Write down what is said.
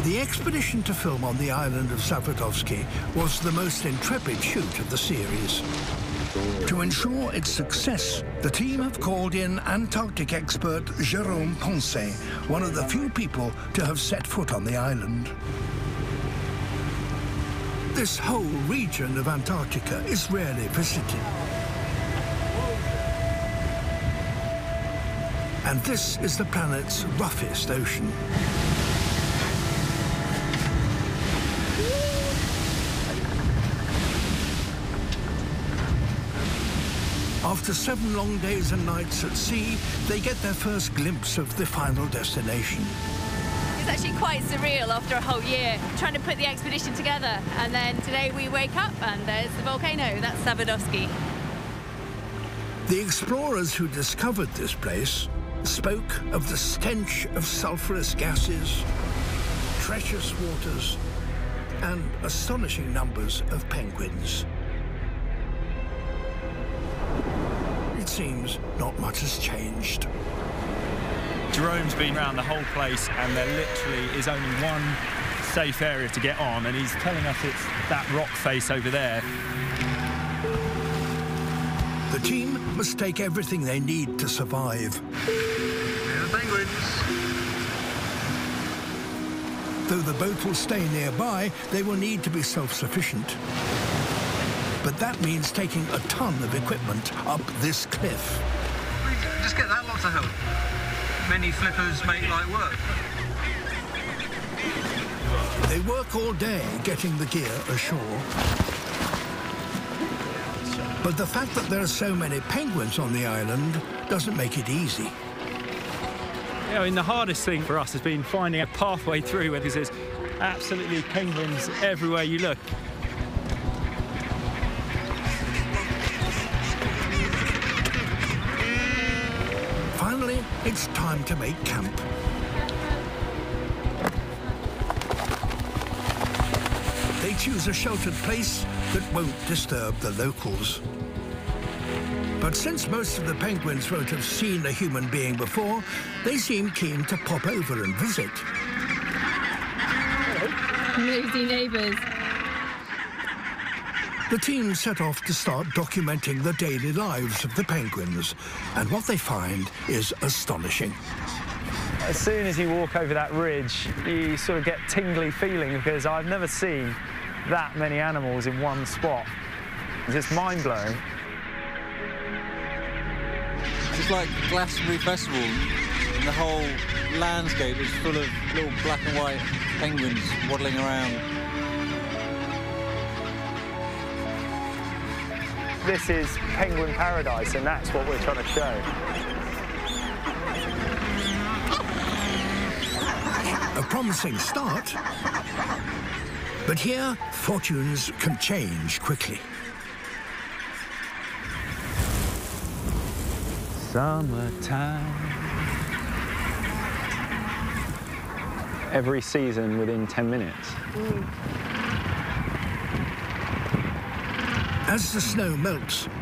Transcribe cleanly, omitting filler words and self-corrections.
The expedition to film on the island of Zawodowski was the most intrepid shoot of the series. To ensure its success, the team have called in Antarctic expert Jérôme Poncet, one of the few people to have set foot on the island. This whole region of Antarctica is rarely visited. And this is the planet's roughest ocean. After 7 long days and nights at sea, they get their first glimpse of the final destination. It's actually quite surreal after a whole year trying to put the expedition together. And then today we wake up and there's the volcano. That's Zawodowski. The explorers who discovered this place spoke of the stench of sulfurous gases, treacherous waters, and astonishing numbers of penguins. It seems not much has changed. Jerome's been around the whole place and there literally is only one safe area to get on, and he's telling us it's that rock face over there. The team must take everything they need to survive. Here are the penguins. Though the boat will stay nearby, they will need to be self-sufficient. But that means taking a ton of equipment up this cliff. Just get that lot to help. Many flippers make light work. They work all day getting the gear ashore. But the fact that there are so many penguins on the island doesn't make it easy. You know, and the hardest thing for us has been finding a pathway through, because there's absolutely penguins everywhere you look. Finally, it's time to make camp. They choose a sheltered place that won't disturb the locals. But since most of the penguins won't have seen a human being before, they seem keen to pop over and visit. Nosy neighbours. The team set off to start documenting the daily lives of the penguins, and what they find is astonishing. As soon as you walk over that ridge, you sort of get tingly feeling, because I've never seen that many animals in one spot. It's just mind-blowing. It's like Glastonbury Festival, and the whole landscape is full of little black and white penguins waddling around. This is penguin paradise, and that's what we're trying to show. A promising start, but here fortunes can change quickly. Summertime. Every season within 10 minutes. As the snow melts,